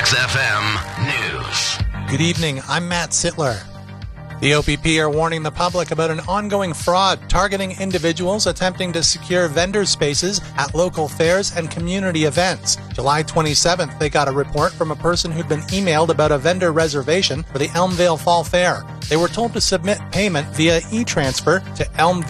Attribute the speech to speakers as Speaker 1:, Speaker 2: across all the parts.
Speaker 1: Max FM News.
Speaker 2: Good evening, I'm Matt Sittler. The OPP are warning the public about an ongoing fraud targeting individuals attempting to secure vendor spaces at local fairs and community events. July 27th, they got a report from a person who'd been emailed about a vendor reservation for the Elmvale Fall Fair. They were told to submit payment via e-transfer to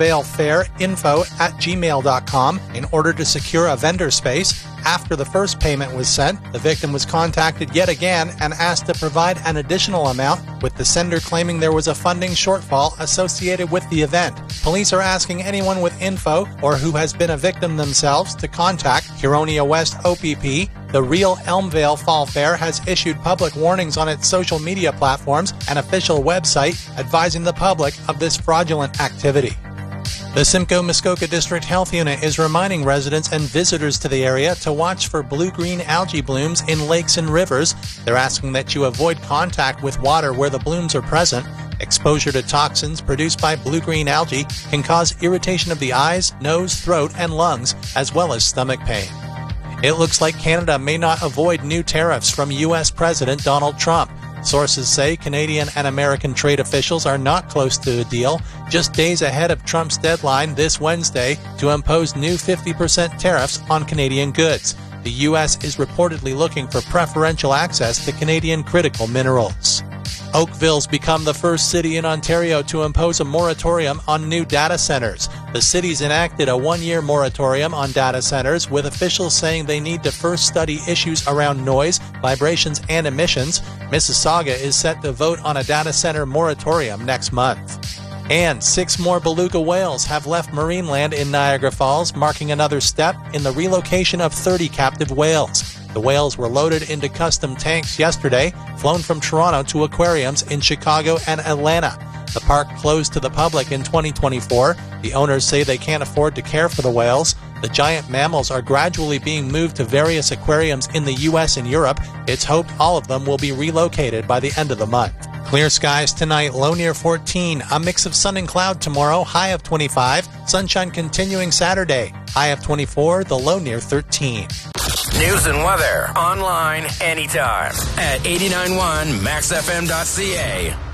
Speaker 2: elmvalefairinfo@gmail.com in order to secure a vendor space. After the first payment was sent, the victim was contacted yet again and asked to provide an additional amount, with the sender claiming there was a funding shortfall associated with the event. Police are asking anyone with info or who has been a victim themselves to contact Huronia West OPP. The Real Elmvale Fall Fair has issued public warnings on its social media platforms and official website advising the public of this fraudulent activity. The Simcoe Muskoka District Health Unit is reminding residents and visitors to the area to watch for blue-green algae blooms in lakes and rivers. They're asking that you avoid contact with water where the blooms are present. Exposure to toxins produced by blue-green algae can cause irritation of the eyes, nose, throat, and lungs, as well as stomach pain. It looks like Canada may not avoid new tariffs from U.S. President Donald Trump. Sources say Canadian and American trade officials are not close to a deal, just days ahead of Trump's deadline this Wednesday to impose new 50% tariffs on Canadian goods. The U.S. is reportedly looking for preferential access to Canadian critical minerals. Oakville's become the first city in Ontario to impose a moratorium on new data centers. The city's enacted a one-year moratorium on data centers, with officials saying they need to first study issues around noise, vibrations, and emissions. Mississauga is set to vote on a data center moratorium next month. And 6 more beluga whales have left Marineland in Niagara Falls, marking another step in the relocation of 30 captive whales. The whales were loaded into custom tanks yesterday, flown from Toronto to aquariums in Chicago and Atlanta. The park closed to the public in 2024. The owners say they can't afford to care for the whales. The giant mammals are gradually being moved to various aquariums in the U.S. and Europe. It's hoped all of them will be relocated by the end of the month. Clear skies tonight, low near 14. A mix of sun and cloud tomorrow, high of 25. Sunshine continuing Saturday, high of 24, the low near 13.
Speaker 1: News and weather online anytime at 89.1maxfm.ca.